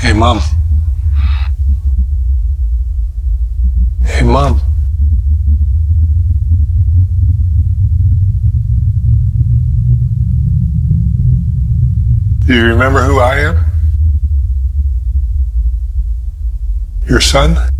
Hey, Mom. Hey, Mom. Do you remember who I am? Your son?